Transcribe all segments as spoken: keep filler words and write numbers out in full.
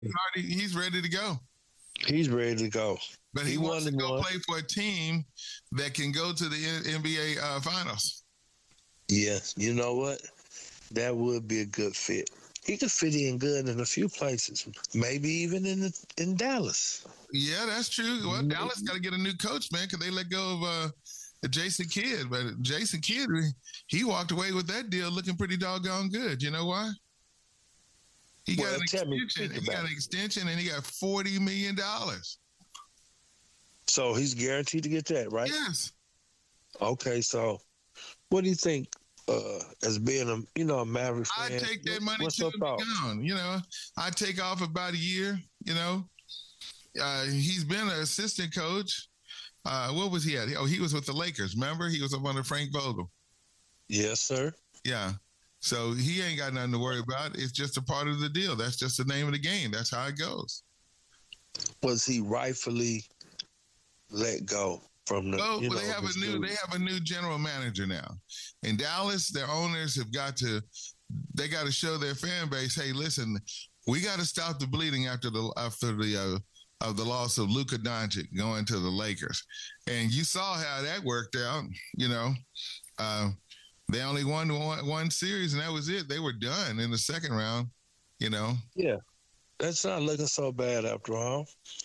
already, he's ready to go. He's ready to go. But he, he wants to go one. play for a team that can go to the N B A uh, finals. Yeah, you know what? That would be a good fit. He could fit in good in a few places, maybe even in the, in Dallas. Yeah, that's true. Well, mm-hmm. Dallas got to get a new coach, man, because they let go of uh, Jason Kidd. But Jason Kidd, he walked away with that deal looking pretty doggone good. You know why? He got well, an extension. He got an extension, and he got forty million dollars. So he's guaranteed to get that, right? Yes. Okay, so what do you think? Uh, as being a you know a Maverick fan, I take that money too and be gone. You know, I take off about a year. You know, uh, he's been an assistant coach. Uh, what was he at? Oh, he was with the Lakers. Remember, he was up under Frank Vogel. Yes, sir. Yeah. So he ain't got nothing to worry about. It's just a part of the deal. That's just the name of the game. That's how it goes. Was he rightfully let go? From the, well, you know, they have a new they have a new general manager now. In Dallas, their owners have got to they got to show their fan base, hey, listen, we got to stop the bleeding after the after the uh, of the loss of Luka Doncic going to the Lakers. And you saw how that worked out. You know, uh, they only won one, one series, and that was it. They were done in the second round. You know. Yeah, that's not looking so bad after all.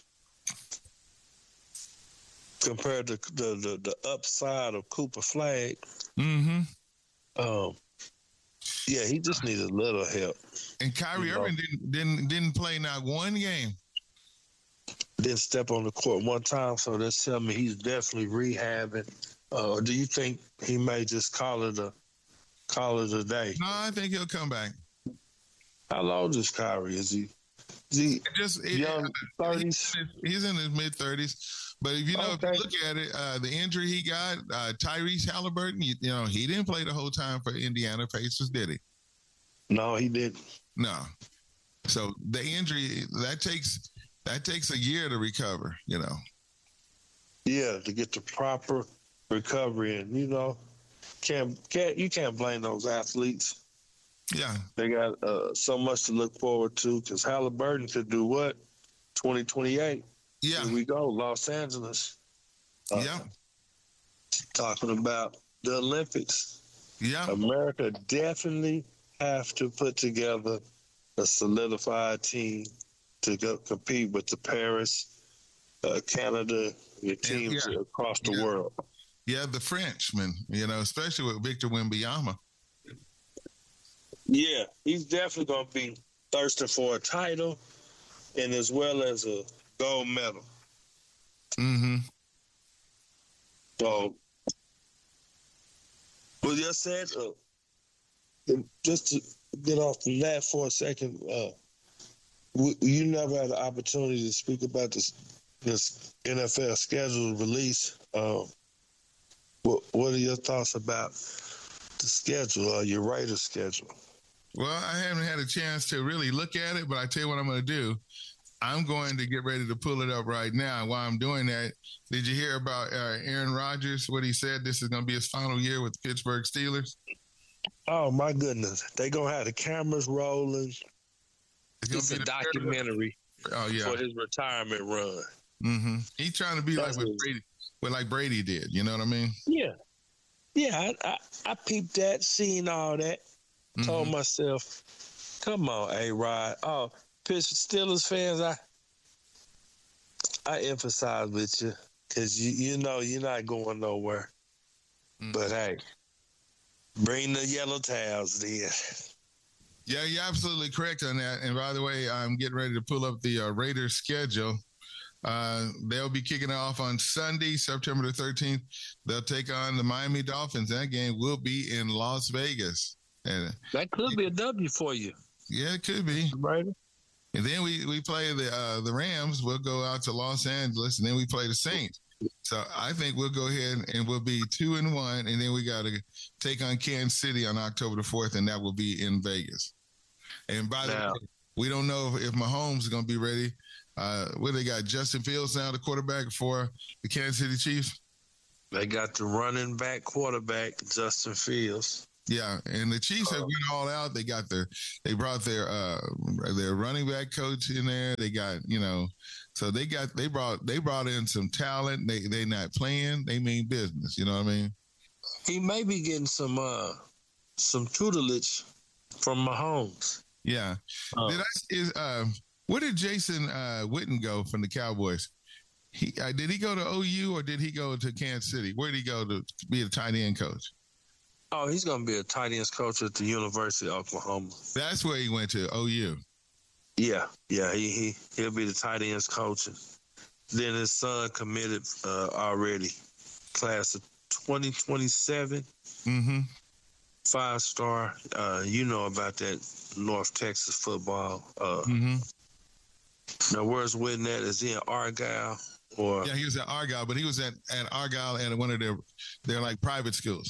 Compared to the, the, the upside of Cooper Flag. Mm-hmm. Um, yeah, he just needs a little help. And Kyrie Irving didn't, didn't didn't play not one game. Didn't step on the court one time, so that's telling me he's definitely rehabbing. Uh, or do you think he may just call it a call it a day? No, I think he'll come back. How old is Kyrie? Is he? Is he just young thirties? He's in his mid thirties. But if you know, okay. if you look at it, uh, the injury he got, uh, Tyrese Halliburton, you, you know, he didn't play the whole time for Indiana Pacers, did he? No, he didn't. No. So the injury that takes that takes a year to recover. You know. Yeah, to get the proper recovery, and you know, can't can't you can't blame those athletes. Yeah, they got uh, so much to look forward to because Halliburton could do what twenty twenty-eight. Yeah, here we go, Los Angeles. Uh, yeah, talking about the Olympics. Yeah, America definitely have to put together a solidified team to go compete with the Paris, uh, Canada, the teams yeah. across the yeah. world. Yeah, the Frenchmen, you know, especially with Victor Wembanyama. Yeah, he's definitely going to be thirsting for a title and as well as a gold medal. Mm-hmm. So, well, you said, uh, just to get off from that for a second, uh, you never had the opportunity to speak about this this N F L schedule release. Uh, what, what are your thoughts about the schedule, or your Raiders schedule? Well, I haven't had a chance to really look at it, but I tell you what I'm going to do. I'm going to get ready to pull it up right now. While I'm doing that, did you hear about uh, Aaron Rodgers, what he said? This is going to be his final year with the Pittsburgh Steelers. Oh, my goodness. They're going to have the cameras rolling. It's, it's a documentary oh, yeah. for his retirement run. Mm-hmm. He's trying to be That's like what Brady, what like Brady did. You know what I mean? Yeah. Yeah, I, I, I peeped that, seen all that. Mm-hmm. Told myself, come on, A-Rod. Oh, Pittsburgh Steelers fans, I I emphasize with you because you, you know you're not going nowhere. Mm-hmm. But, hey, bring the yellow towels then. Yeah, you're absolutely correct on that. And by the way, I'm getting ready to pull up the uh, Raiders schedule. Uh, they'll be kicking off on Sunday, September the thirteenth. They'll take on the Miami Dolphins. That game will be in Las Vegas. And that could be a W for you. Yeah, it could be. Right. And then we, we play the uh, the Rams. We'll go out to Los Angeles, and then we play the Saints. So I think we'll go ahead and we'll be two and one, and then we got to take on Kansas City on October the fourth, and that will be in Vegas. And by now, the way, we don't know if, if Mahomes is going to be ready. Uh, where they got Justin Fields now, the quarterback for the Kansas City Chiefs. They got the running back quarterback, Justin Fields. Yeah, and the Chiefs have went all out. They got their, they brought their uh their running back coach in there. They got, you know, so they got they brought they brought in some talent. They they not playing. They mean business. You know what I mean? He may be getting some uh some tutelage from Mahomes. Yeah. Uh, Did I is uh where did Jason uh Witten go from the Cowboys? He uh, did he go to O U or did he go to Kansas City? Where did he go to be a tight end coach? oh, he's gonna be a tight ends coach at the University of Oklahoma. That's where he went to, O U. Yeah, yeah, he he he'll be the tight ends coach. Then his son committed uh, already, class of twenty twenty-seven. Mm-hmm. Five star. Uh, you know about that North Texas football. Uh, Mm-hmm. Now, where's Witten at? Is he in Argyle or? Yeah, he was at Argyle, but he was at, at Argyle at one of their their like private schools.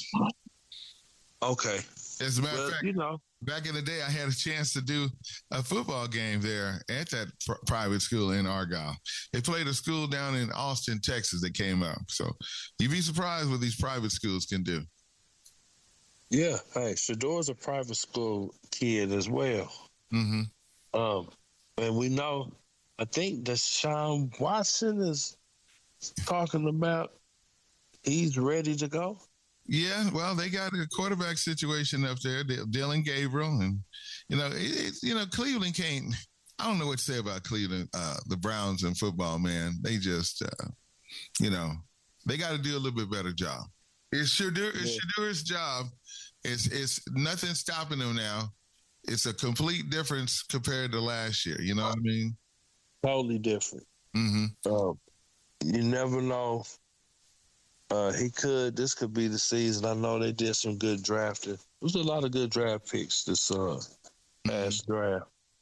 Okay. As a matter Well, of fact, you know. back in the day, I had a chance to do a football game there at that pr- private school in Argyle. They played a school down in Austin, Texas that came up. So you'd be surprised what these private schools can do. Yeah. Hey, Shador's a private school kid as well. Mm-hmm. Um, and we know, I think Deshaun Watson is talking about he's ready to go. Yeah, well, they got a quarterback situation up there, D- Dylan Gabriel, and you know, it, it's you know, Cleveland can't. I don't know what to say about Cleveland, uh, the Browns in football, man. They just, uh, you know, they got to do a little bit better job. It's Shadur, it's Yeah. Shadur's job. It's it's nothing stopping them now. It's a complete difference compared to last year. You know what I mean? Totally different. Mm-hmm. Um, you never know. Uh, he could. This could be the season. I know they did some good drafting. There was a lot of good draft picks this uh, past draft.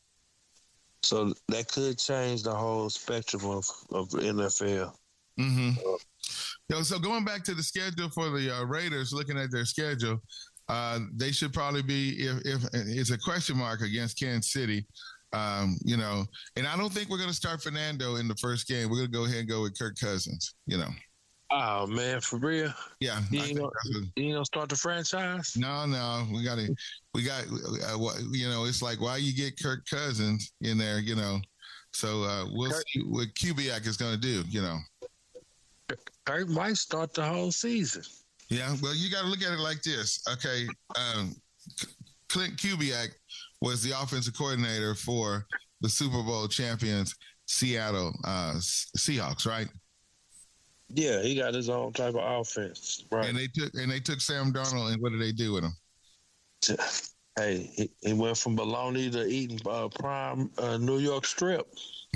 So that could change the whole spectrum of, of the N F L. Mm-hmm. Yo, so going back to the schedule for the uh, Raiders, looking at their schedule, uh, they should probably be, if, if it's a question mark against Kansas City, um, you know, and I don't think we're going to start Fernando in the first game. We're going to go ahead and go with Kirk Cousins, you know. Oh, man, for real? Yeah. You I ain't think gonna, that's a- you ain't gonna start the franchise? no, no, we got to, we got, uh, what- you know, it's like, why you get Kirk Cousins in there, you know? So uh, we'll Kirk- see what Kubiak is going to do, you know. Kirk might start the whole season. Yeah, well, you got to look at it like this. Okay, um, Clint Kubiak was the offensive coordinator for the Super Bowl champions Seattle uh, Seahawks, right? Yeah, he got his own type of offense, right? And they took and they took Sam Darnold, and what did they do with him? Hey, he, he went from bologna to eating uh, prime uh, New York strip.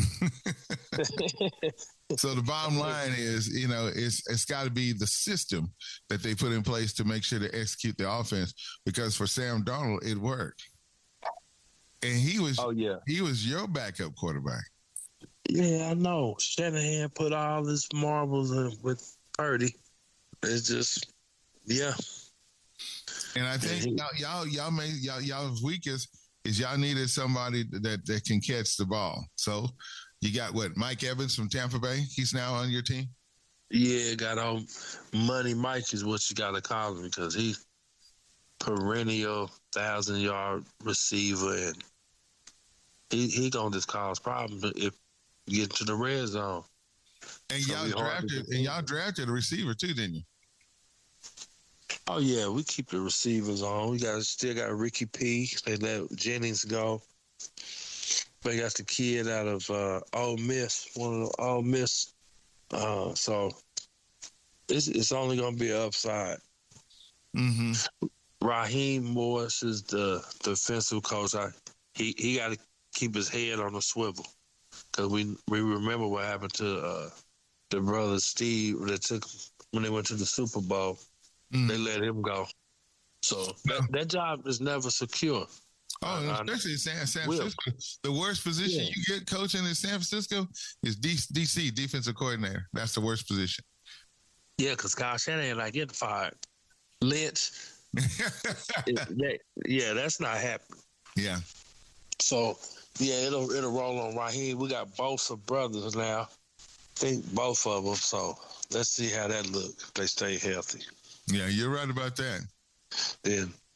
So the bottom line is, you know, it's it's got to be the system that they put in place to make sure to execute the offense. Because for Sam Darnold, it worked, and he was Oh yeah, he was your backup quarterback. yeah, I know. Shanahan put all his marbles in with Purdy. It's just, yeah. And I think Mhm. y'all y'all y'all made y'all y'all's weakest is y'all needed somebody that that can catch the ball. So you got what, Mike Evans from Tampa Bay? He's now on your team. Yeah, got on Money Mike is what you got to call him because he perennial thousand yard receiver and he he gonna just cause problems if you get to the red zone. And So y'all we hard to drafted defend. and y'all drafted a receiver too, didn't you? Oh yeah, we keep the receivers on. We got still got Ricky P. They let Jennings go. They got the kid out of uh, Ole Miss, one of the Ole Miss. Uh, so it's it's only gonna be an upside. Mm-hmm. Raheem Morris is the defensive coach. I, he he got to keep his head on the swivel because we we remember what happened to uh, the brother Steve that took when they went to the Super Bowl. Mm. They let him go. So that, that job is never secure. Oh, and I- especially in San, San will. Francisco. The worst position Yeah. you get coaching in San Francisco is D- DC, defensive coordinator. That's the worst position. Yeah, because Kyle Shanahan not getting fired. Lynch, it, that, yeah, that's not happening. Yeah. So yeah, it'll it'll roll on Raheem. We got both of brothers now. I think both of them. So let's see how that look if they stay healthy. Yeah, you're right about that. Then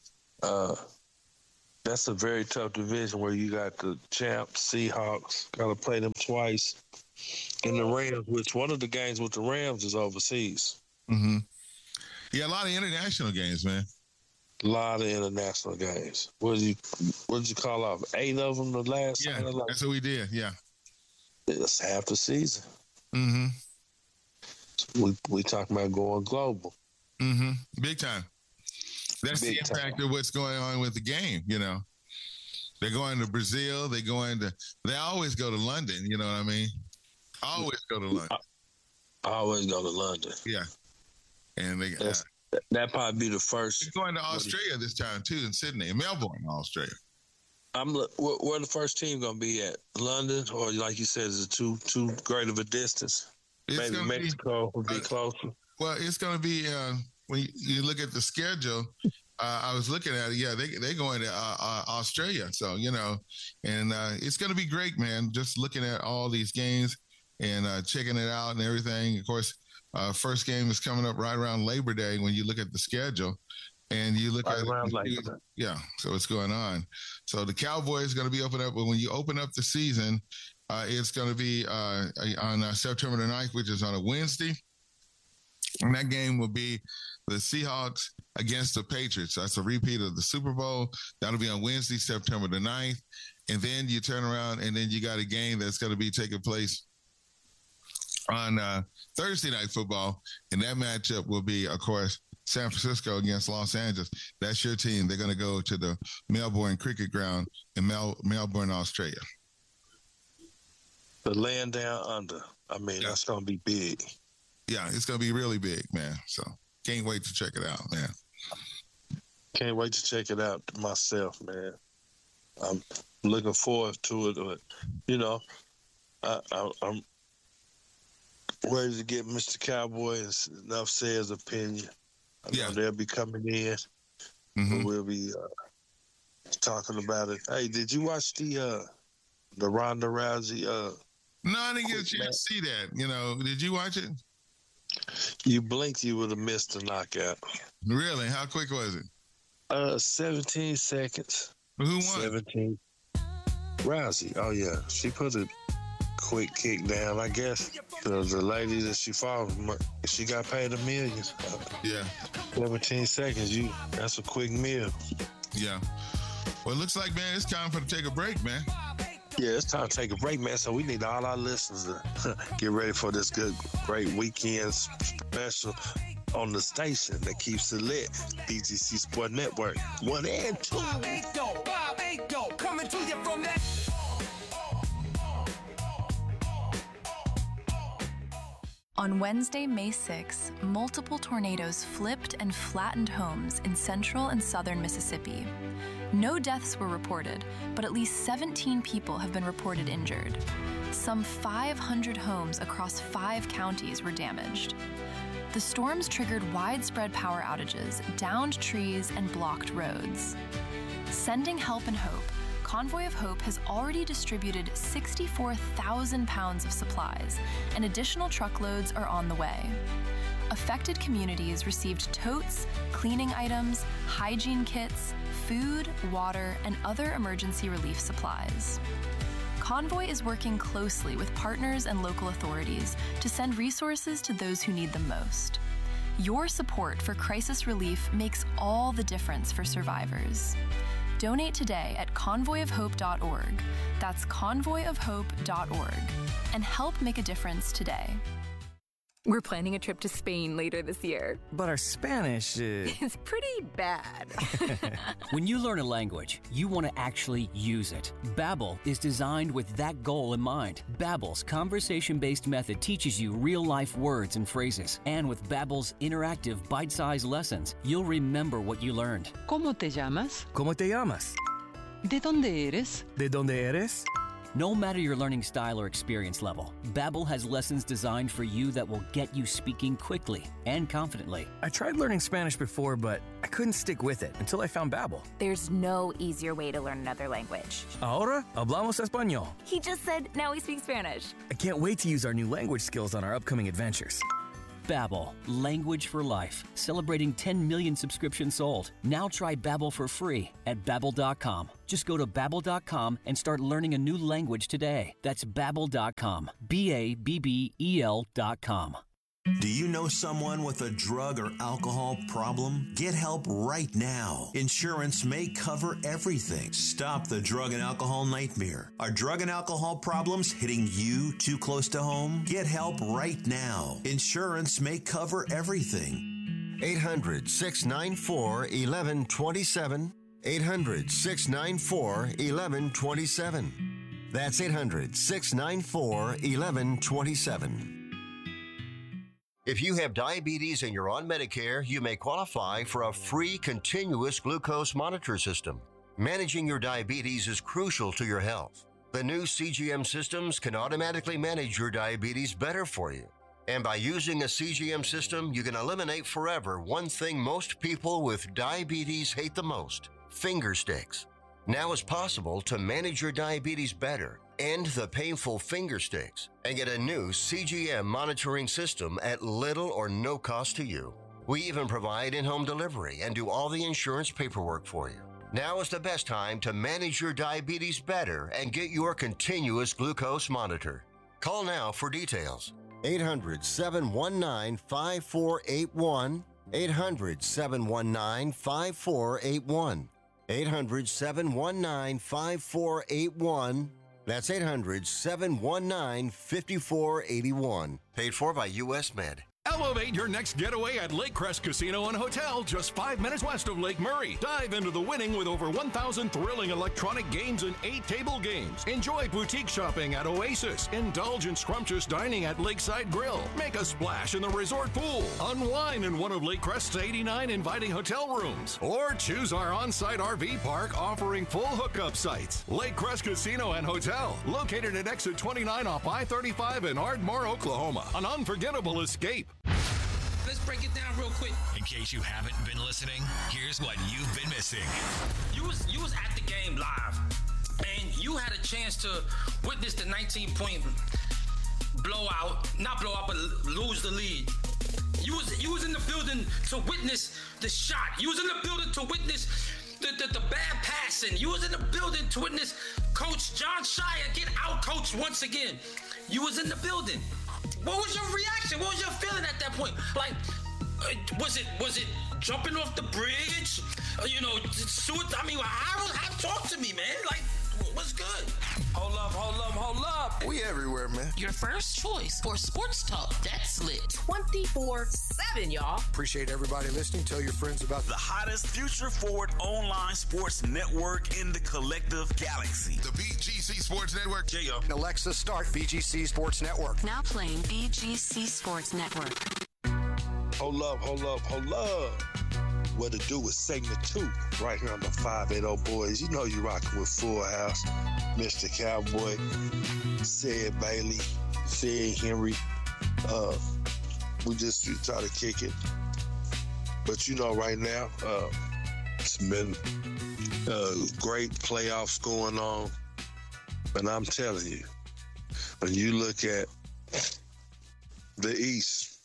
Uh, that's a very tough division where you got the champs, Seahawks, got to play them twice, and the Rams, which one of the games with the Rams is overseas. Mm-hmm. Yeah, a lot of international games, man. A lot of international games. What did you What did you call off? Eight of them the last Yeah, time? Like, that's what we did. Yeah. That's half the season. Mm-hmm. We we talking about going global. Mm-hmm. Big time. That's Big the impact time. of what's going on with the game, you know. They're going to Brazil. They're going to, they always go to London, you know what I mean? Always go to London. I always go to London. Yeah. And they uh, that probably be the first. They're going to Australia this time, too, in Sydney, in Melbourne, Australia. I'm where, where the first team going to be at? London, or like you said, is it too too great of a distance? It's Maybe Mexico be, would be uh, closer. Well, it's going to be, uh, when you, you look at the schedule, uh, I was looking at it, yeah, they, they're going to uh, uh, Australia. So, you know, and uh, it's going to be great, man, just looking at all these games and uh, checking it out and everything. Of course, uh, first game is coming up right around Labor Day when you look at the schedule. And you look right at around it, Labor Day. Yeah, so what's going on. So the Cowboys going to be open up, but when you open up the season, uh, it's going to be uh, on uh, September the ninth, which is on a Wednesday. And that game will be the Seahawks against the Patriots. That's a repeat of the Super Bowl. That'll be on Wednesday, September the ninth. And then you turn around and then you got a game that's going to be taking place on uh, Thursday Night Football. And that matchup will be, of course, San Francisco against Los Angeles. That's your team. They're going to go to the Melbourne Cricket Ground in Mel- Melbourne, Australia. The land down under. I mean, yeah. That's going to be big. Yeah, it's going to be really big, man. So can't wait to check it out, man. Can't wait to check it out myself, man. I'm looking forward to it. But, you know, I, I, I'm ready to get Mister Cowboy enough say his opinion. I know yeah. they'll be coming in. Mm-hmm. We'll be uh, talking about it. Hey, did you watch the uh, the Ronda Rousey? Uh, no, I didn't get a chance match? to see that. You know, did you watch it? You blinked, you would have missed the knockout. Really? How quick was it? Uh, seventeen seconds. Who won? Seventeen. Rousey. Oh yeah, she put a quick kick down. I guess the, the lady that she fought, she got paid a million. Yeah. Seventeen seconds. You. That's a quick meal. Yeah. Well, it looks like, man, it's time for to take a break, man. Yeah, it's time to take a break, man. So we need all our listeners to get ready for this good, great weekend special on the station that keeps it lit. B G C Sport Network, one and two. Coming to you from that. On Wednesday, May sixth, multiple tornadoes flipped and flattened homes in central and southern Mississippi. No deaths were reported, but at least seventeen people have been reported injured. Some five hundred homes across five counties were damaged. The storms triggered widespread power outages, downed trees, and blocked roads. Sending help and hope, Convoy of Hope has already distributed sixty-four thousand pounds of supplies, and additional truckloads are on the way. Affected communities received totes, cleaning items, hygiene kits, food, water, and other emergency relief supplies. Convoy is working closely with partners and local authorities to send resources to those who need them most. Your support for crisis relief makes all the difference for survivors. Donate today at convoy of hope dot org. That's convoy of hope dot org. And help make a difference today. We're planning a trip to Spain later this year. But our Spanish is... It's pretty bad. When you learn a language, you want to actually use it. Babbel is designed with that goal in mind. Babbel's conversation-based method teaches you real-life words and phrases. And with Babbel's interactive, bite-sized lessons, you'll remember what you learned. ¿Cómo te llamas? ¿Cómo te llamas? ¿De dónde eres? ¿De dónde eres? No matter your learning style or experience level, Babbel has lessons designed for you that will get you speaking quickly and confidently. I tried learning Spanish before, but I couldn't stick with it until I found Babbel. There's no easier way to learn another language. Ahora hablamos español. He just said now we speak Spanish. I can't wait to use our new language skills on our upcoming adventures. Babbel, language for life. Celebrating ten million subscriptions sold. Now try Babbel for free at babbel dot com. Just go to babbel dot com and start learning a new language today. That's babbel dot com. B A B B E L dot com. Do you know someone with a drug or alcohol problem? Get help right now. Insurance may cover everything. Stop the drug and alcohol nightmare. Are drug and alcohol problems hitting you too close to home? Get help right now. Insurance may cover everything. eight hundred, six nine four, one one two seven. eight hundred, six nine four, one one two seven. That's eight hundred, six nine four, one one two seven. If you have diabetes and you're on Medicare, you may qualify for a free continuous glucose monitor system. Managing your diabetes is crucial to your health. The new C G M systems can automatically manage your diabetes better for you. And by using a C G M system, you can eliminate forever one thing most people with diabetes hate the most: finger sticks. Now it's possible to manage your diabetes better, end the painful finger sticks, and get a new C G M monitoring system at little or no cost to you. We even provide in-home delivery and do all the insurance paperwork for you. Now is the best time to manage your diabetes better and get your continuous glucose monitor. Call now for details. eight hundred, seven one nine, five four eight one. eight hundred, seven one nine, five four eight one. eight hundred, seven one nine, five four eight one. That's eight hundred, seven one nine, five four eight one. Paid for by U S Med. Elevate your next getaway at Lake Crest Casino and Hotel, just five minutes west of Lake Murray. Dive into the winning with over one thousand thrilling electronic games and eight table games. Enjoy boutique shopping at Oasis. Indulge in scrumptious dining at Lakeside Grill. Make a splash in the resort pool. Unwind in one of Lake Crest's eighty-nine inviting hotel rooms. Or choose our on-site R V park offering full hookup sites. Lake Crest Casino and Hotel, located at exit twenty-nine off I thirty-five in Ardmore, Oklahoma. An unforgettable escape. Let's break it down real quick. In case you haven't been listening, here's what you've been missing. You was you was at the game live, and you had a chance to witness the nineteen-point blowout, not blowout, but lose the lead. You was you was in the building to witness the shot. You was in the building to witness the, the, the bad passing. You was in the building to witness Coach Jon Scheyer get out-coached once again. You was in the building. What was your reaction? What was your feeling at that point? Like, uh, was it was it jumping off the bridge? Uh, you know, suit. I mean, how, how talk to me, man? Like, what's good? Hold up, hold up, hold up. We everywhere, man. Your first choice for sports talk that's lit twenty-four seven, y'all. Appreciate everybody listening. Tell your friends about the hottest future-forward online sports network in the collective galaxy. The B G C Sports Network. J O. Alexa, start B G C Sports Network. Now playing B G C Sports Network. Hold up, hold up, hold up. What to do with segment two, right here on the five eighty Boys. You know you rocking with Full House, Mister Cowboy, Sid Bailey, Sid Henry. Uh, we just try to kick it. But you know, right now, uh, it's been uh, great playoffs going on. And I'm telling you, when you look at the East,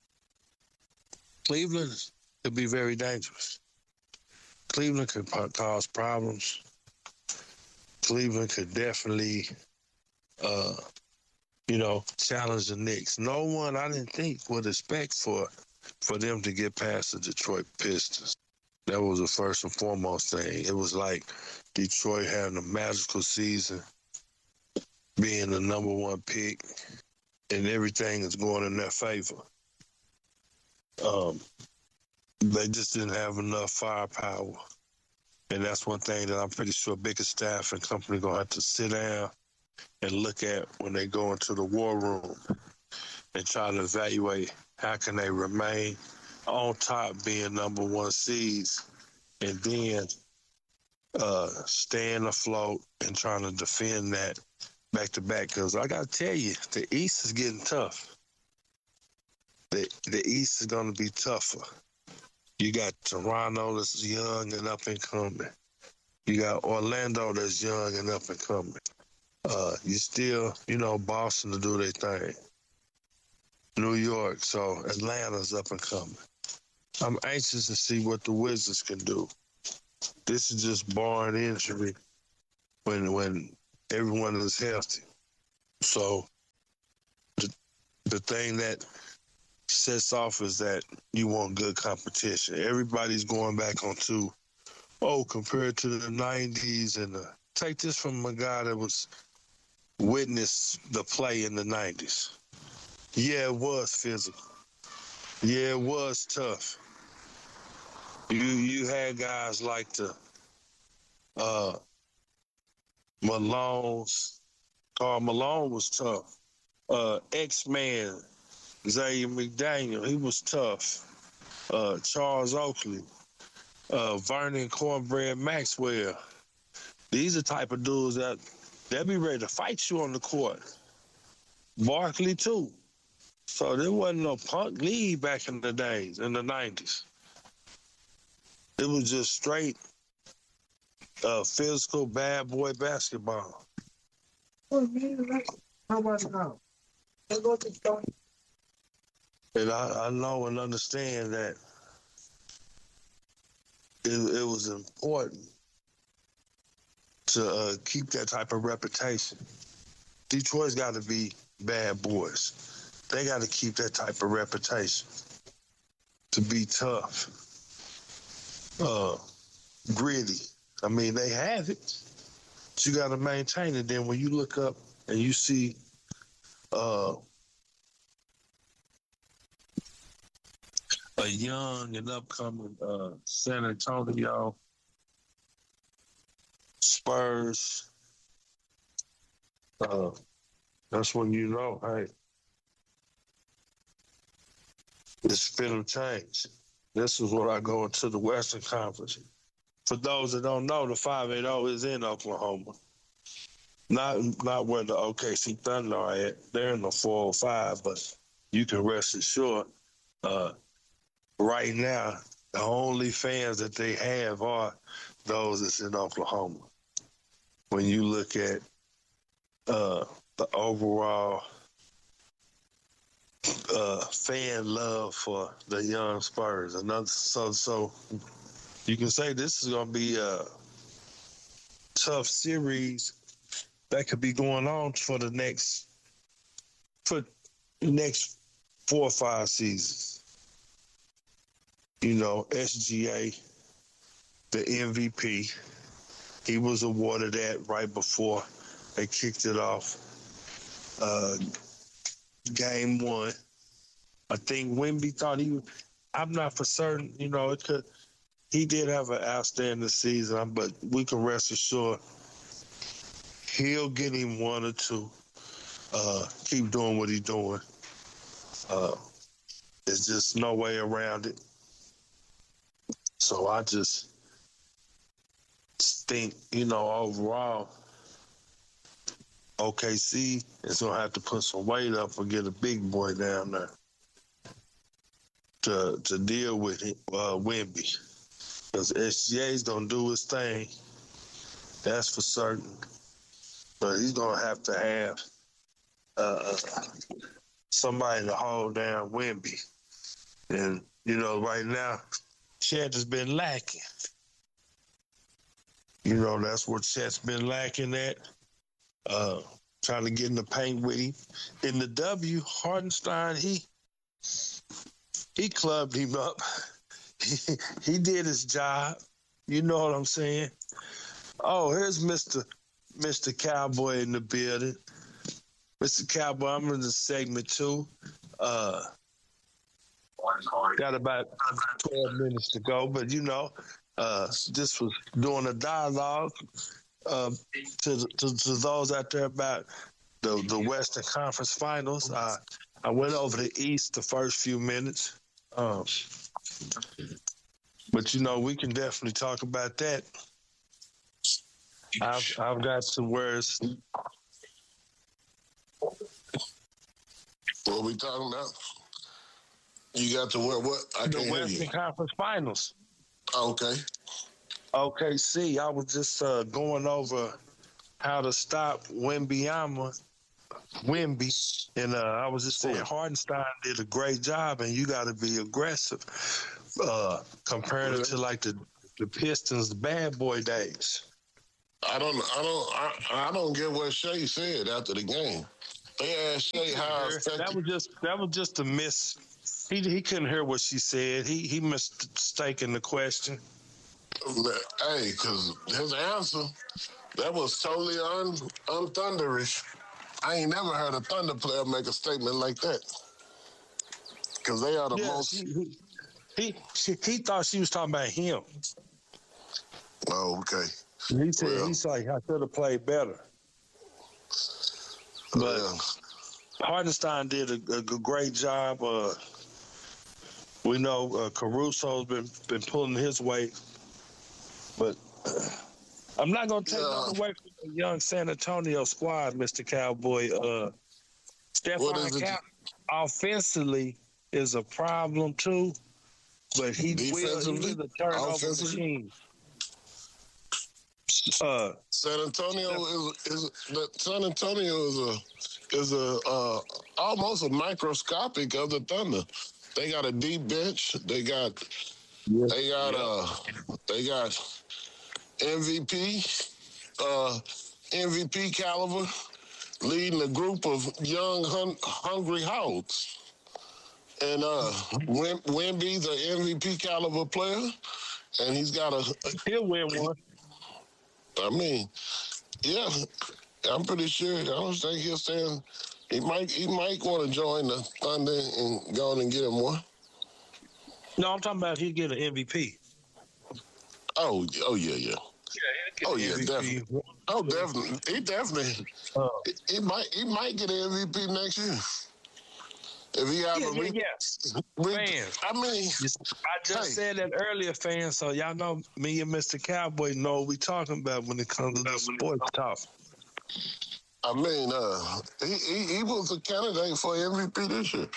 Cleveland could be very dangerous. Cleveland could cause problems. Cleveland could definitely, uh, you know, challenge the Knicks. No one, I didn't think, would expect for for them to get past the Detroit Pistons. That was the first and foremost thing. It was like Detroit having a magical season, being the number one pick, and everything is going in their favor. Um, they just didn't have enough firepower. And that's one thing that I'm pretty sure Bickerstaff and company going to have to sit down and look at when they go into the war room and try to evaluate how can they remain on top, being number one seeds, and then uh, staying afloat and trying to defend that back-to-back. Because I got to tell you, the East is getting tough. The, the East is going to be tougher. You got Toronto that's young and up and coming. You got Orlando that's young and up and coming. Uh, you still, you know, Boston to do their thing. New York. So Atlanta's up and coming. I'm anxious to see what the Wizards can do. This is just barring injury when when everyone is healthy. So the, the thing that sets off is that you want good competition. Everybody's going back on two. Oh, compared to the nineties and the, take this from a guy that was witnessed the play in the nineties. Yeah, it was physical. Yeah, it was tough. You you had guys like the uh, Malone's. Karl Malone was tough. Uh, X-Man, Xavier McDaniel, he was tough. Uh, Charles Oakley, uh, Vernon Cornbread Maxwell. These are the type of dudes that they'll be ready to fight you on the court. Barkley, too. So there wasn't no punk league back in the days, in the nineties. It was just straight uh, physical bad boy basketball. How about now? And I, I know and understand that it, it was important to uh, keep that type of reputation. Detroit's got to be bad boys. They got to keep that type of reputation to be tough, uh, gritty. I mean, they have it, but you got to maintain it. Then when you look up and you see uh, a young and upcoming uh, San Antonio Spurs, uh, that's when you know, hey, it's finna change. This is what I go into the Western Conference. For those that don't know, the five eighty is in Oklahoma. Not not where the O K C Thunder are at. They're in the four oh five, but you can rest assured, uh, right now, the only fans that they have are those that's in Oklahoma. When you look at uh, the overall uh, fan love for the young Spurs, another so so you can say this is going to be a tough series that could be going on for the next for the next four or five seasons. You know, S G A, the M V P, he was awarded that right before they kicked it off. Uh, game one, I think Wemby thought he was, I'm not for certain, you know, it could, he did have an outstanding season, but we can rest assured he'll get him one or two. Uh, keep doing what he's doing. Uh, there's just no way around it. So I just think, you know, overall, O K C is going to have to put some weight up and get a big boy down there to to deal with it, uh, Wemby. Because S G A's going to do his thing. That's for certain. But he's going to have to have uh, somebody to hold down Wemby. And, you know, right now, Chet has been lacking. You know, that's where Chet's been lacking at. Uh, trying to get in the paint with him. In the W, Hartenstein, he he clubbed him up. he, he did his job. You know what I'm saying? Oh, here's Mister Mister Cowboy in the building. Mister Cowboy, I'm in the segment two. Uh, got about twelve minutes to go, but you know, uh, just was doing a dialogue uh, to, to to those out there about the the Western Conference Finals. Uh, I went over the East the first few minutes, um, but you know, we can definitely talk about that. I've I've got some words. What are we talking about? You got to what? What? I the can't hear Western you. Conference Finals. Okay. Okay, see, I was just uh, going over how to stop Wembanyama Wemby, and uh, I was just saying Hardenstein did a great job, and you got to be aggressive uh, compared really? to like the the Pistons' bad boy days. I don't, I don't, I, I don't get what Shea said after the game. They asked Shea how effective. That was just that was just a miss. He he couldn't hear what she said. He he mistaken the question. Hey, because his answer, that was totally un unthunderish. I ain't never heard a Thunder player make a statement like that. Because they are the yeah, most. He he, he he thought she was talking about him. Oh, okay. He said well, he's like I could have played better. But yeah. Hardenstein did a, a great job. Uh, we know uh, Caruso's been been pulling his weight, but uh, I'm not going to take yeah. nothing away from the young San Antonio squad, Mister Cowboy. Uh, Stephon Cap offensively is a problem too, but he will. He's a turnover machine. Uh, San Antonio is is the San Antonio is a is a uh, almost a microscopic of the Thunder. They got a deep bench. They got yeah. they got yeah. uh they got M V P uh M V P caliber leading a group of young hun- hungry hogs. And uh Wim- Wemby's an M V P caliber player, and he's got a, a he'll win one. I mean, yeah, I'm pretty sure. I don't think he'll stand. He might. He might want to join the Thunder and go on and get him one. No, I'm talking about he'll get an M V P. Oh, oh yeah, yeah. Yeah, oh yeah, M V P. Definitely. Oh, definitely. He definitely. Uh, he, he might. He might get an M V P next year. If he have yeah, a re- yeah, yes. re- fans. I mean, I just hey. said that earlier, fans. So y'all know me and Mister Cowboy know what we talking about when it comes to the sports talk. I mean, uh, he, he he was a candidate for M V P this year.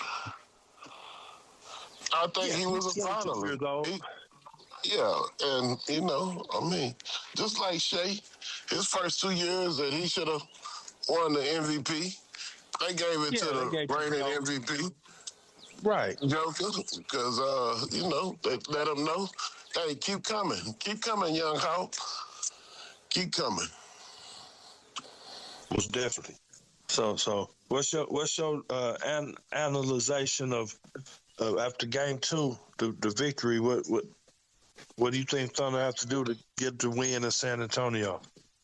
I think yeah, he was a finalist. He, yeah, and you know, I mean, just like Shea, his first two years that he should have won the M V P. They gave it yeah, to the reigning M V P. Right. Joker, because, uh, you know, they let them know, hey, keep coming. Keep coming, young Hawk. Keep coming. Most definitely. So, so what's your what's your uh, an, analyzation of uh, after game two, the, the victory? What what what do you think Thunder have to do to get the win in San Antonio?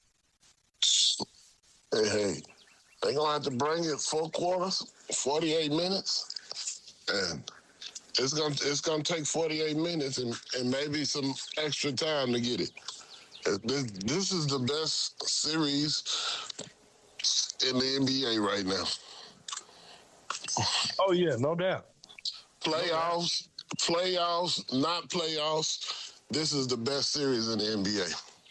Hey, hey. They're going to have to bring it four quarters, forty-eight minutes, and it's going to it's gonna take forty-eight minutes and, and maybe some extra time to get it. This, this is the best series in the N B A right now. Oh, yeah, no doubt. Playoffs, playoffs, not playoffs, this is the best series in the N B A.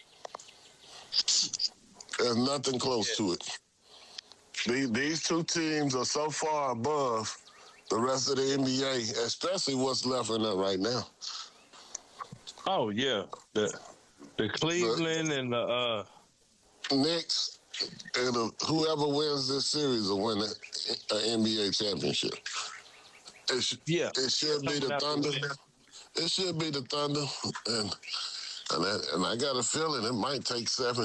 There's nothing close yeah. to it. These, these two teams are so far above the rest of the N B A, especially what's left in it right now. Oh, yeah. The the Cleveland the, and the uh... Knicks and the, whoever wins this series will win an N B A championship. It, sh- yeah. it should be the Thunder. It should be the Thunder. And, and, I, and I got a feeling it might take seven.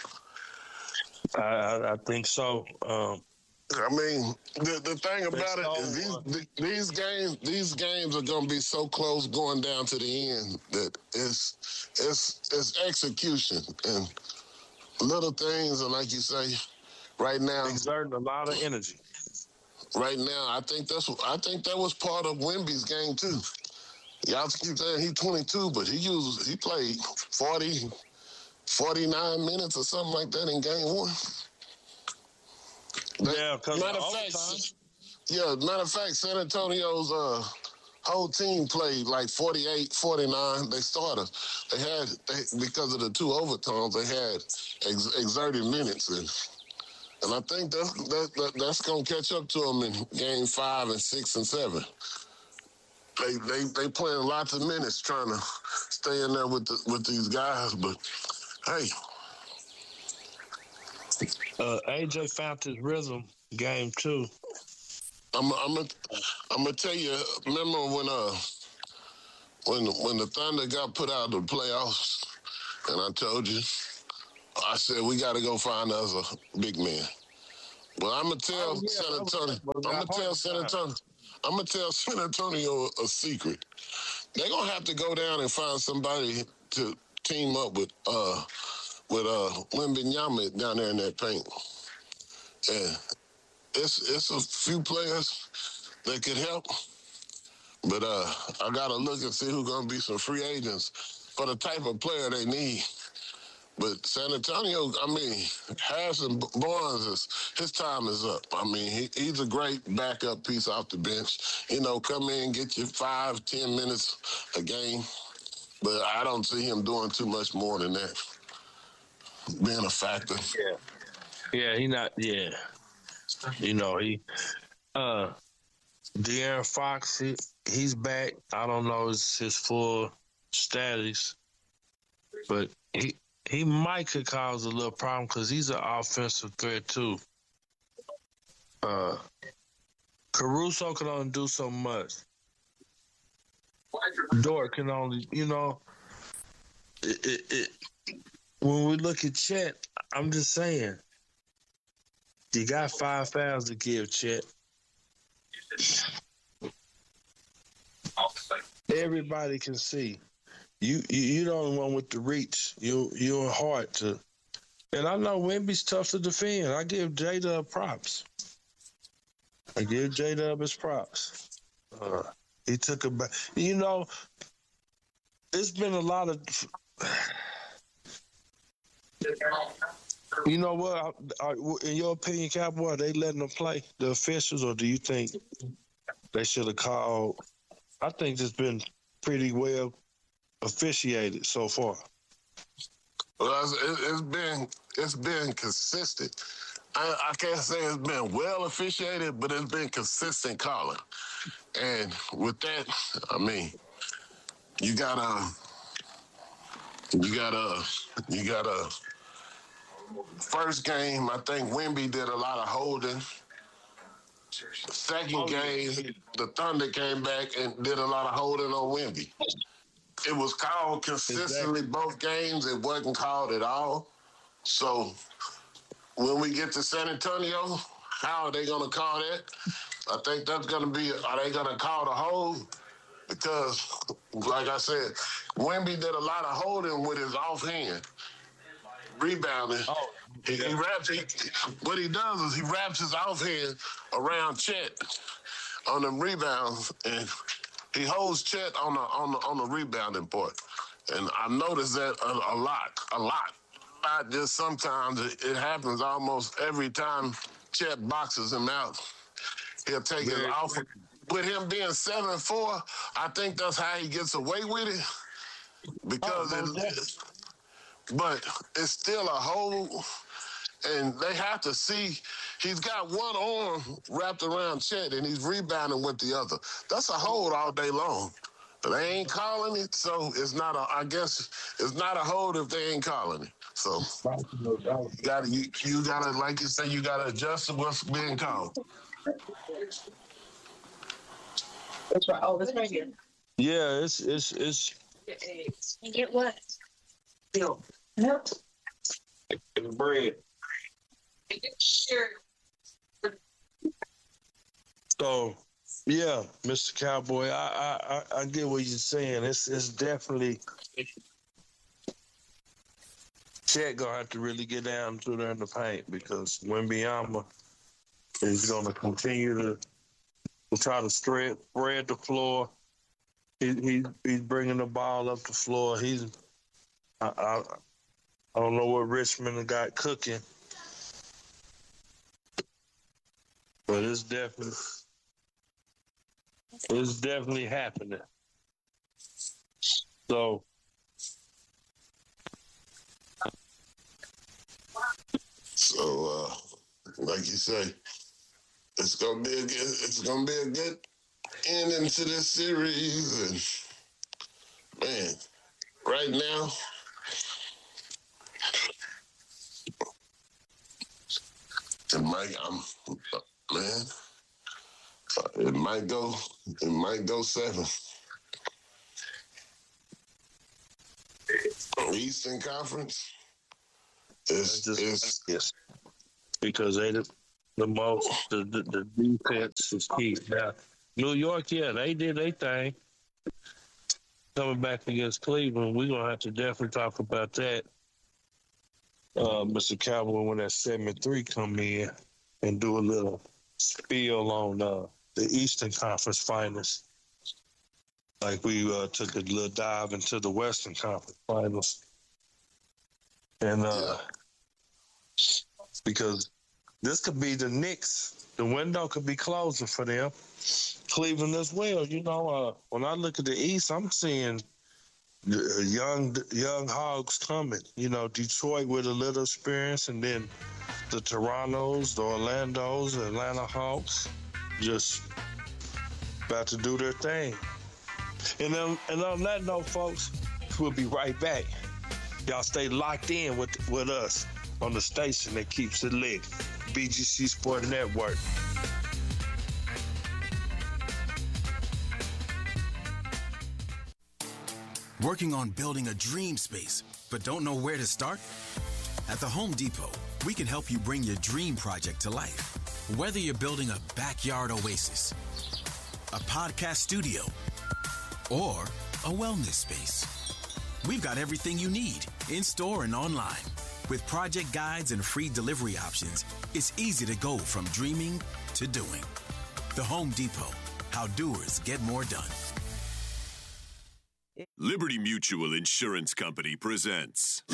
I, I think so. Um, I mean, the the thing about it is these the, these games these games are going to be so close going down to the end that it's it's it's execution and little things, and like you say, right now exerting a lot of energy. Right now, I think that's I think that was part of Wemby's game too. Y'all keep saying he's twenty-two, but he used he played forty. forty-nine minutes or something like that in game one. Yeah, because matter of fact, yeah, matter of fact, San Antonio's uh, whole team played like forty-eight, forty-nine. They started. They had they, because of the two overtimes, they had ex- exerted minutes, and and I think that's that, that, that's gonna catch up to them in game five and six and seven. They they they playing lots of minutes trying to stay in there with the, with these guys, but. Hey, uh, A J found his rhythm game two. I'm I'm gonna I'm gonna tell you. Remember when uh when when the Thunder got put out of the playoffs, and I told you, I said we got to go find us a big man. Well, I'm gonna tell Oh, yeah, San that was- Antonio. that was I'm gonna our tell hard San time. Antonio. I'm gonna tell San Antonio a secret. They're gonna have to go down and find somebody to team up with uh with uh Wembanyama down there in that paint. And it's it's a few players that could help, but uh I gotta look and see who's gonna be some free agents for the type of player they need. But San Antonio, I mean, Harrison Barnes, is, his time is up. I mean, he, he's a great backup piece off the bench. You know, come in, get you five, ten minutes a game. But I don't see him doing too much more than that, being a factor. Yeah. Yeah, he not, yeah. You know, he, uh, De'Aaron Fox, he, he's back. I don't know his, his full status, but he, he might could cause a little problem because he's an offensive threat too. Uh, Caruso can only do so much. Dort can only, you know, it, it, it, when we look at Chet, I'm just saying, you got five fouls to give, Chet. Everybody can see. You, you you the only one with the reach. You you're hard to, and I know Wemby's tough to defend. I give J-Dub props. I give J-Dub his props. Uh, he took a back. You know, it's been a lot of. You know what? Are, in your opinion, Cowboy, are they letting them play, the officials, or do you think they should have called? I think it's been pretty well officiated so far. Well, it's, it's been it's been consistent. I, I can't say it's been well officiated, but it's been consistent calling. And with that, I mean, you gotta, you gotta, you gotta. First game, I think Wemby did a lot of holding. Second game, the Thunder came back and did a lot of holding on Wemby. It was called consistently exactly. Both games. It wasn't called at all. So when we get to San Antonio, how are they going to call that? I think that's going to be, are they going to call the hold? Because, like I said, Wemby did a lot of holding with his offhand. Rebounding. Oh, he, he wraps, he, what he does is he wraps his offhand around Chet on them rebounds, and he holds Chet on the on the on the rebounding part. And I noticed that a, a lot, a lot. Not just sometimes. It, it happens almost every time Chet boxes him out. He'll take it off. With him being seven four, I think that's how he gets away with it. Because oh, it, but it's still a hold, and they have to see he's got one arm wrapped around Chet, and he's rebounding with the other. That's a hold all day long. They ain't calling it, so it's not a. I guess it's not a hold if they ain't calling it. So you got you you gotta like you say you gotta adjust to what's being called. That's right. Oh, that's right here. Yeah, it's it's it's. You get what? Bill. Milk. Bread. Sure. So, yeah, Mister Cowboy, I, I I get what you're saying. It's it's definitely Chet gonna have to really get down through there in the paint because Wembanyama is gonna continue to, to try to spread spread the floor. He, he he's bringing the ball up the floor. He's I, I I don't know what Richmond got cooking, but it's definitely it's definitely happening. So So uh, like you say, it's gonna be a good it's gonna be a good ending to this series, and man, right now. In might, I'm, man, it might go, it might go seven. Eastern Conference is just, is yes, because they the, the most the, the the defense is key. Now, New York, yeah, they did their thing. Coming back against Cleveland, we're gonna have to definitely talk about that. Uh, Mister Cowboy, when that seven three come in and do a little spiel on uh, the Eastern Conference Finals. Like we uh, took a little dive into the Western Conference Finals. And uh, because this could be the Knicks, the window could be closing for them. Cleveland as well. You know, uh, when I look at the East, I'm seeing the young young Hogs coming. You know, Detroit with a little experience, and then the Torontos, the Orlandos, the Atlanta Hawks, just about to do their thing. And then, and on that note, folks, we'll be right back. Y'all stay locked in with with us on the station that keeps it lit, B G C Sport Network. Working on building a dream space, but don't know where to start? At the Home Depot, we can help you bring your dream project to life. Whether you're building a backyard oasis, a podcast studio, or a wellness space, we've got everything you need in store and online. With project guides and free delivery options, it's easy to go from dreaming to doing. The Home Depot, how doers get more done. Liberty Mutual Insurance Company presents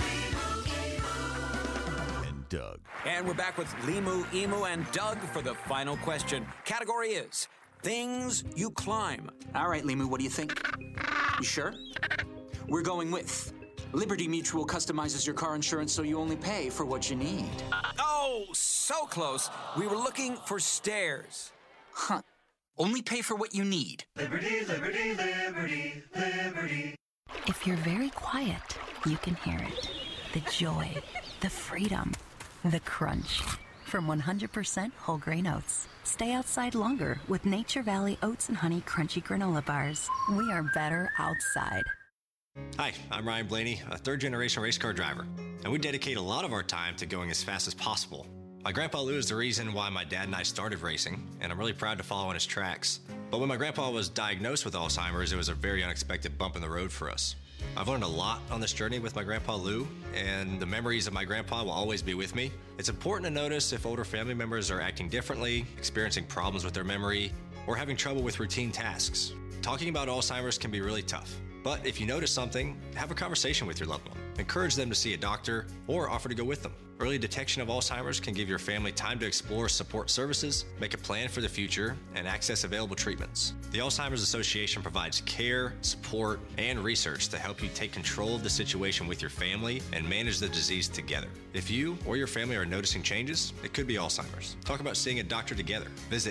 and Doug. And we're back with Limu, Emu, and Doug for the final question. Category is things you climb. All right, Limu, what do you think? You sure? We're going with Liberty Mutual customizes your car insurance so you only pay for what you need. Oh, so close. We were looking for stairs. Huh. Only pay for what you need. Liberty, liberty, liberty, liberty. If you're very quiet, you can hear it. The joy, the freedom, the crunch. From one hundred percent whole grain oats. Stay outside longer with Nature Valley Oats and Honey Crunchy Granola Bars. We are better outside. Hi, I'm Ryan Blaney, a third-generation race car driver, and we dedicate a lot of our time to going as fast as possible. My grandpa Lou is the reason why my dad and I started racing, and I'm really proud to follow in his tracks. But when my grandpa was diagnosed with Alzheimer's, it was a very unexpected bump in the road for us. I've learned a lot on this journey with my grandpa Lou, and the memories of my grandpa will always be with me. It's important to notice if older family members are acting differently, experiencing problems with their memory, or having trouble with routine tasks. Talking about Alzheimer's can be really tough. But if you notice something, have a conversation with your loved one. Encourage them to see a doctor or offer to go with them. Early detection of Alzheimer's can give your family time to explore support services, make a plan for the future, and access available treatments. The Alzheimer's Association provides care, support, and research to help you take control of the situation with your family and manage the disease together. If you or your family are noticing changes, it could be Alzheimer's. Talk about seeing a doctor together. Visit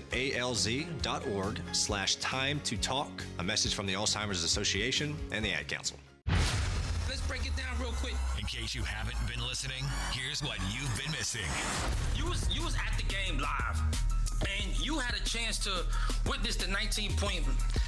alz.org slash time to talk. A message from the Alzheimer's Association and the Ad Council. Let's break it down real quick. In case you haven't been listening, here's what you've been missing. You was you was at the game live, and you had a chance to witness the nineteen-point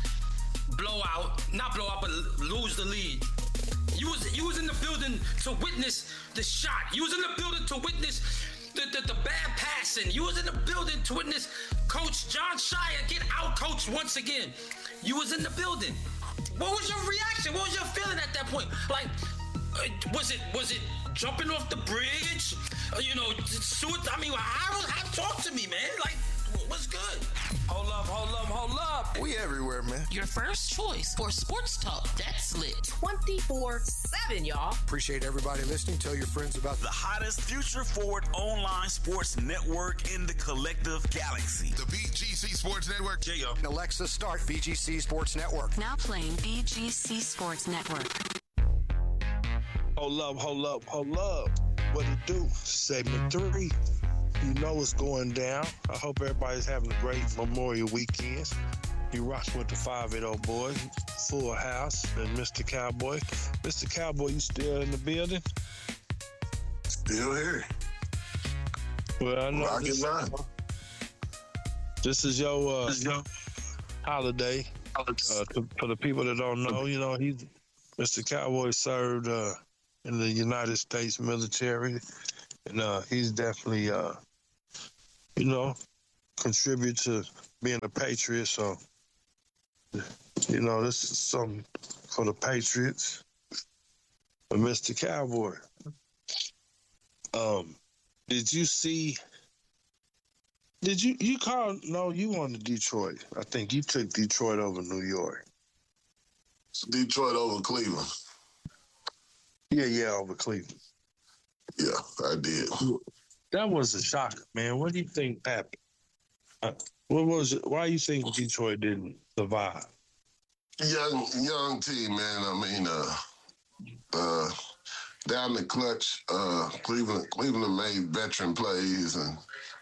blowout, not blowout, but lose the lead. You was you was in the building to witness the shot. You was in the building to witness the, the, the bad passing. You was in the building to witness Coach John Shire get out-coached once again. You was in the building. What was your reaction? What was your feeling at that point? Like, uh, was it was it jumping off the bridge? Uh, you know, suit. I mean, how, how talk to me, man? Like, what's good? Hold up, hold up, hold up. We everywhere, man. Your first choice for sports talk that's lit twenty-four seven, y'all. Appreciate everybody listening. Tell your friends about the hottest future-forward online sports network in the collective galaxy. The B G C Sports Network. J O. Alexa, start B G C Sports Network. Now playing B G C Sports Network. Hold up, hold up, hold up. What it do? Segment three. You know what's going down. I hope everybody's having a great Memorial weekend. You rocking with the five eighty boys, Full House, and Mister Cowboy. Mister Cowboy, you still in the building? Still here. Well, I know Rock this, it line. this is your uh, holiday. Uh, to, for the people that don't know, you know, he's Mister Cowboy served uh, in the United States military, and uh, he's definitely, uh, you know, contribute to being a patriot. So, you know, this is something for the Patriots, for Mister Cowboy. Um, did you see? Did you you call? No, you wanted Detroit. I think you took Detroit over New York. It's Detroit over Cleveland. Yeah, yeah, over Cleveland. Yeah, I did. That was a shock, man. What do you think happened? Uh, what was it? Why do you think Detroit didn't survive? Young, young team, man. I mean, uh, uh, down the clutch, uh, Cleveland, Cleveland made veteran plays, and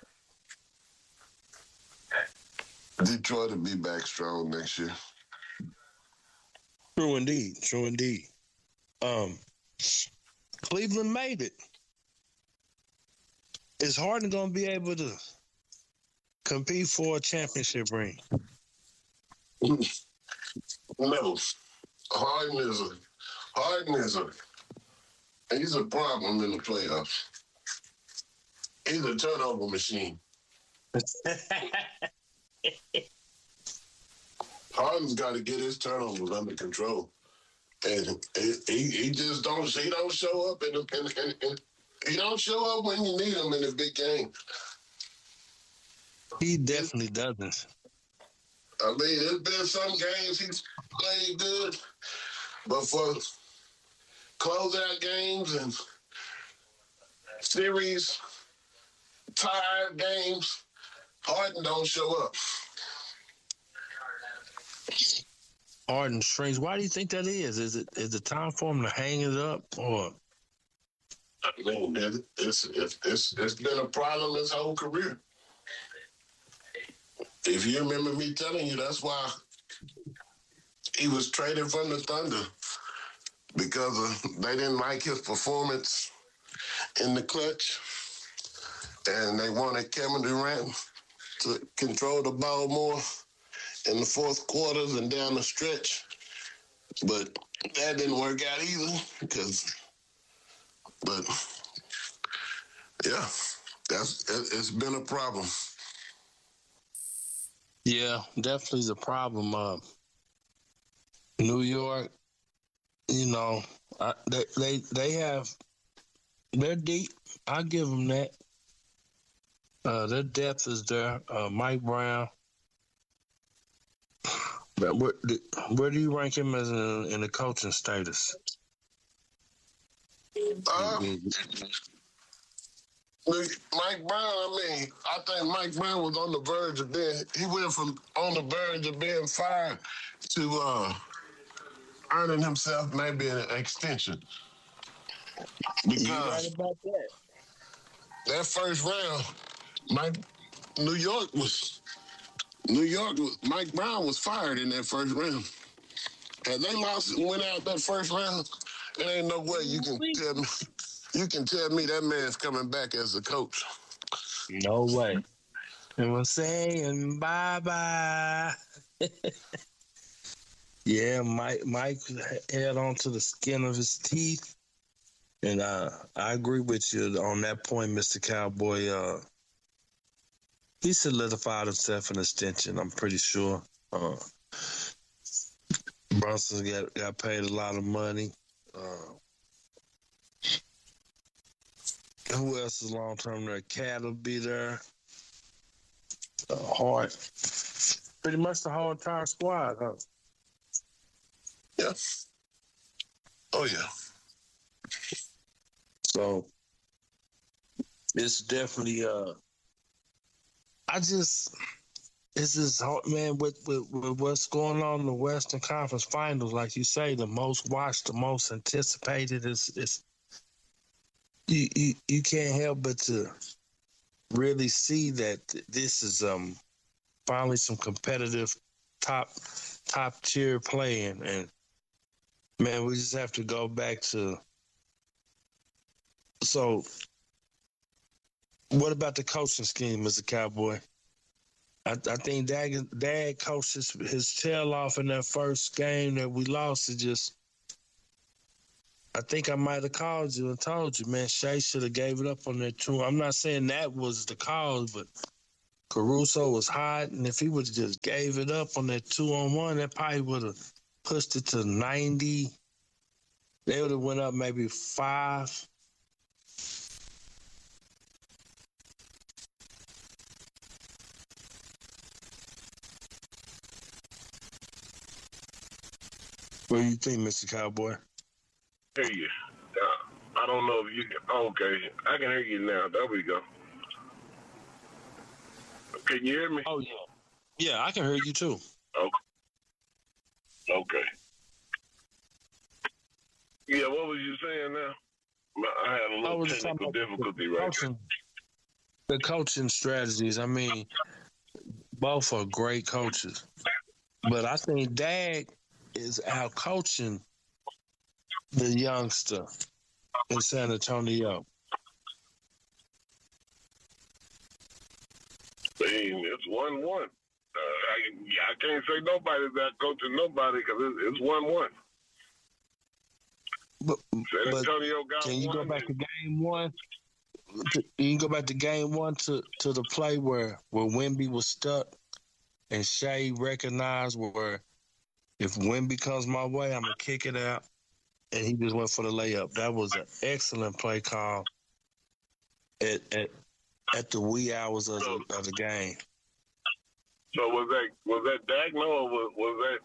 Detroit will be back strong next year. True indeed. True indeed. Um, Cleveland made it. Is Harden going to be able to compete for a championship ring? No. Harden is a Harden is a he's a problem in the playoffs. He's a turnover machine. Harden's got to get his turnovers under control, and he, he, he just don't he don't show up in the in, in, in, he don't show up when you need him in the big game. He definitely doesn't. I mean, there's been some games he's played good, but for closeout games and series tied games, Harden don't show up. Harden shrinks. Why do you think that is? Is it is it time for him to hang it up, or? I mean, it's it's it's, it's been a problem his whole career. If you remember me telling you, that's why he was traded from the Thunder, because of, they didn't like his performance in the clutch, and they wanted Kevin Durant to control the ball more in the fourth quarters and down the stretch. But that didn't work out either, because, but yeah, that's it, it's been a problem. Yeah, definitely is a problem. Uh, New York, you know, I, they they they have they're deep. I give them that. Uh, their depth is there. Uh, Mike Brown. But where, where do you rank him as in, in the coaching status? Uh, Mike Brown, I mean, I think Mike Brown was on the verge of being, he went from on the verge of being fired to uh, earning himself maybe an extension. Because You're right about that. That first round, Mike, New York was, New York, was, Mike Brown was fired in that first round. Had they lost and went out that first round, there ain't no way you can tell me. You can tell me that man's coming back as a coach. No way. And we're saying bye-bye. Yeah, Mike Mike held on to the skin of his teeth. And uh, I agree with you on that point, Mister Cowboy. Uh, he solidified himself an extension, I'm pretty sure. Uh, Brunson got, got paid a lot of money. Uh, Who else is long term there? Cat will be there. Uh, Hart. Pretty much the whole entire squad, huh? Yeah. Oh, yeah. So, it's definitely, uh, I just, it's just hard, man, with, with, with what's going on in the Western Conference Finals, like you say, the most watched, the most anticipated, is is You, you you can't help but to really see that this is um finally some competitive top top tier playing, and man, we just have to go back to so What about the coaching scheme, Mister Cowboy? I, I think Dad, Dad coached his, his tail off in that first game that we lost. It just, I think I might have called you and told you, man, Shea should have gave it up on that two. I'm not saying that was the cause, but Caruso was hot, and if he would have just gave it up on that two-on-one, that probably would have pushed it to ninety. They would have went up maybe five. What do you think, Mister Cowboy? Hear you. Uh, I don't know if you can. Okay, I can hear you now. There we go. Can you hear me? Oh, yeah. Yeah, I can hear you, too. Okay. Okay. Yeah, what was you saying now? I had a little technical difficulty right coaching, the coaching strategies. I mean, both are great coaches. But I think Dag is out coaching the youngster in San Antonio. I mean, it's one one. Uh, I, I can't say nobody's out coaching nobody because it's, it's one one. But, San Antonio but got can you one go back to game one? You can go back to game one to, to the play where, where Wemby was stuck and Shea recognized where if Wemby comes my way, I'm going to kick it out. And he just went for the layup. That was an excellent play call at at, at the wee hours of the, of the game. So was that was that Dagno or was, was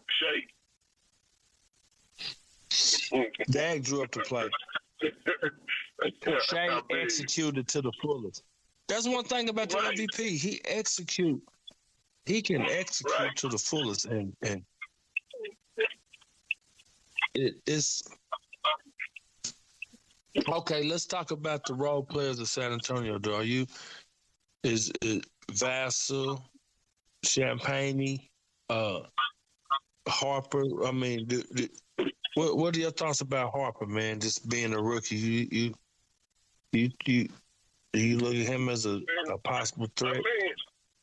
that Shea? Dag drew up the play. Shea executed to the fullest. That's one thing about the right. M V P. He execute. He can execute right. to the fullest, and and it, it's okay. Let's talk about the role players of San Antonio. Do are you is, is Vassell, Champagne, uh, Harper? I mean, do, do, what what are your thoughts about Harper, man? Just being a rookie, you you you you, do you look at him as a, a possible threat? I mean,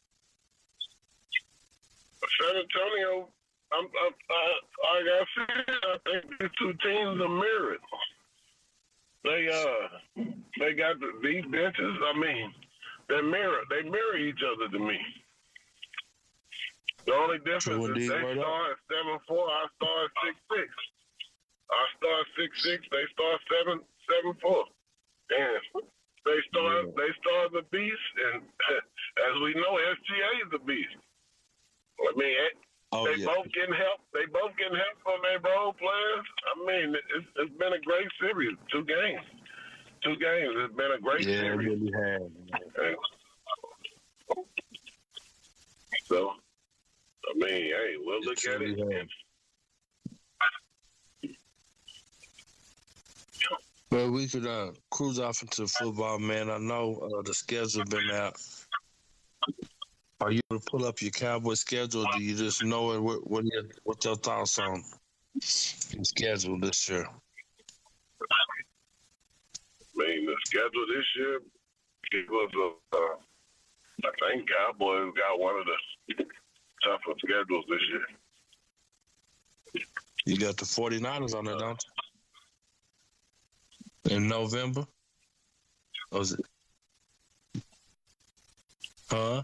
San Antonio, I'm, I'm, I, like I said, I think these two teams are mirrored. They uh, they got the, these benches. I mean, they mirror. They mirror each other to me. The only difference is they right start at seven four. I start six six. I start six six. They start seven seven four. And they start yeah. they start the beast, and as we know, S G A is the beast. I mean, oh, they yeah. both getting help. They both getting help from their role players. I mean, it's, it's been a great series. Two games, two games. It's been a great yeah, series. It really has. And so, I mean, hey, we'll look at it. And, well, we could uh, cruise off into football, man. I know uh, the schedule been out. Are you able to pull up your Cowboy schedule? Or do you just know it? What what, your, what your thoughts on the schedule this year? I mean, the schedule this year, it was a, uh, I think Cowboys got one of the tougher schedules this year. You got the forty-niners on there, don't you? In November? Or was it? Huh?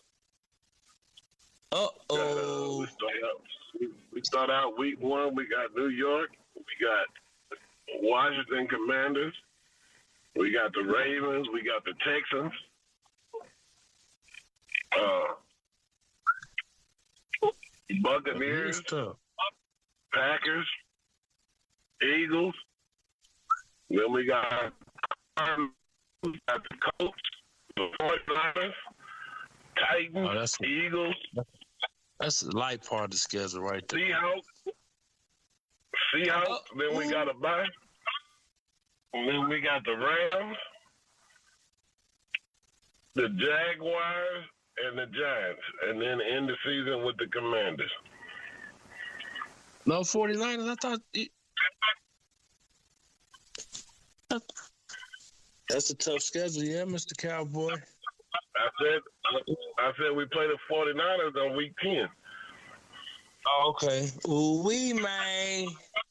Uh-oh. We start, out, we start out week one. We got New York. We got Washington Commanders. We got the Ravens. We got the Texans. Uh, Buccaneers. Packers. Eagles. Then we got, we got the Colts. The forty-niners. Titans. Oh, that's a, Eagles. That's the light part of the schedule right there. Seahawks. Seahawks. Oh, then we got a bye. And then we got the Rams, the Jaguars, and the Giants. And then end the season with the Commanders. No forty-niners? I thought... It, That's a tough schedule, yeah, Mister Cowboy. I said, I said we play the forty-niners on week ten. Oh, okay. Ooh wee, man.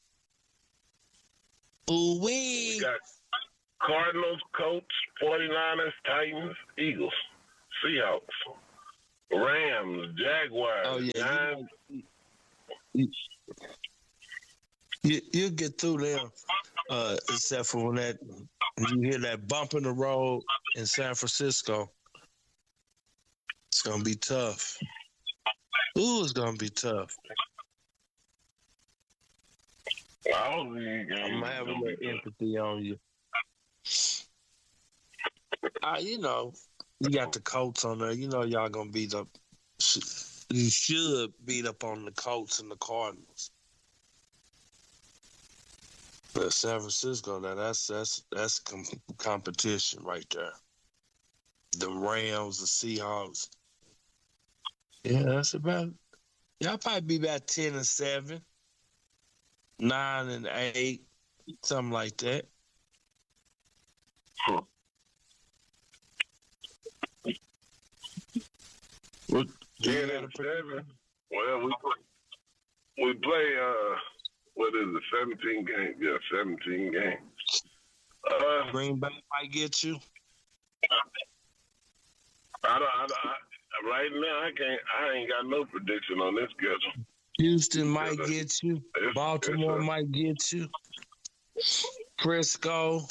Ooh wee. We got Cardinals, Colts, forty-niners, Titans, Eagles, Seahawks, Rams, Jaguars, oh, yeah, Giants. You, you, you'll get through them, uh, except for when that when you hear that bump in the road in San Francisco. It's gonna be tough. Ooh, it's gonna be tough. I'm gonna have a little empathy on you. Uh, you know, you got the Colts on there. You know, y'all gonna beat up. You should beat up on the Colts and the Cardinals. But San Francisco, now that's that's that's com- competition right there. The Rams, the Seahawks. Yeah, that's about. Y'all probably be about ten and seven, nine and eight, something like that. Huh. What, ten and seven. Well, we play, we play. Uh, what is it? Seventeen games. Yeah, seventeen games. Uh, Green Bay might get you. I don't. I, I, right now, I can't. I ain't got no prediction on this schedule. Houston might get you. It's, Baltimore it's a, might get you. Frisco.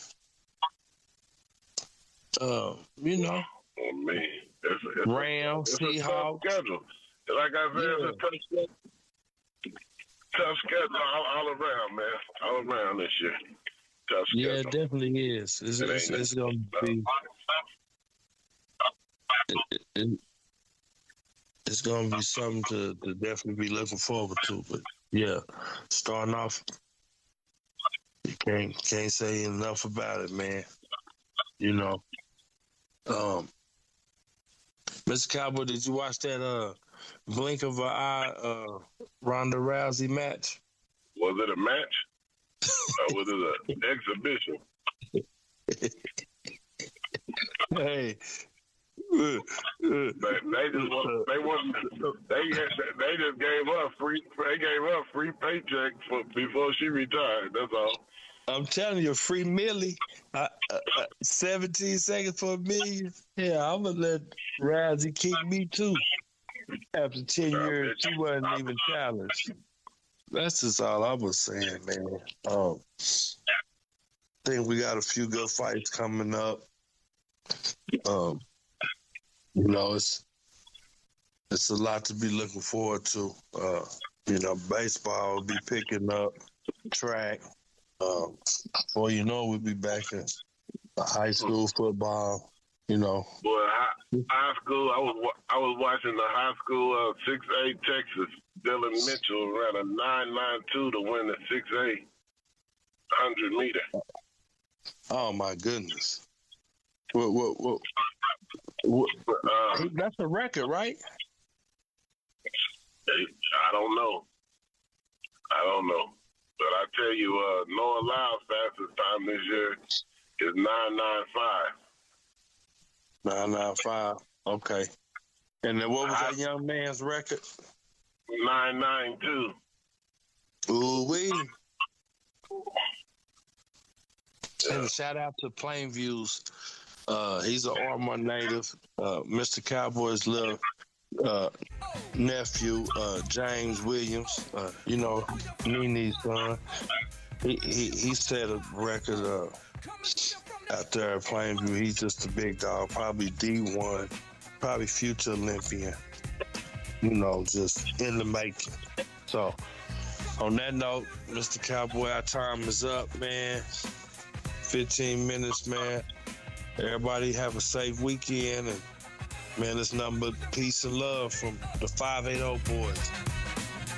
Uh, you know. Oh man, it's, it's Rams, a, it's Seahawks. A tough schedule. Like I said, Yeah. it's a tough schedule. Tough schedule all, all around, man. All around this year. Tough schedule. Yeah, it definitely is. It's, It it's, ain't it's going to be. It, it, it's going to be something to, to definitely be looking forward to. But yeah, starting off, you can't can't say enough about it, man. You know, um, Mister Cowboy, did you watch that uh, blink of an eye uh, Ronda Rousey match? Was it a match? Or was it an exhibition? Hey. They, they just want, they want, they they just gave her free they gave her a free paycheck for, before she retired. That's all. I'm telling you, free Millie, uh, uh, uh, seventeen seconds for a million. Yeah, I'm gonna let Rousey kick me too. After ten years, she wasn't even challenged. That's just all I was saying, man. Um, I think we got a few good fights coming up. Um. You know, it's it's a lot to be looking forward to. Uh, you know, baseball will be picking up, track. Um, before you know, we'll be back in high school football. You know, boy, high, high school. I was I was watching the high school uh, six A Texas. Dylan Mitchell ran a nine nine two to win the six A hundred meter. Oh my goodness! What what what? What, uh, that's a record, right? I don't know. I don't know. But I tell you, uh, Noah Lyles' fastest time this year is nine nine five. nine nine five. Okay. And then what was that young man's record? nine nine two. Ooh wee. Yeah. And shout out to Plainview's. Uh, he's an Armour native. Uh, Mister Cowboy's little uh, nephew, uh, James Williams. Uh, you know, Nene's son. He, he he set a record uh, out there at Plainview. He's just a big dog, probably D one, probably future Olympian. You know, just in the making. So, on that note, Mister Cowboy, our time is up, man. fifteen minutes, man. Everybody have a safe weekend, and man, it's nothing but peace and love from the five eighty boys.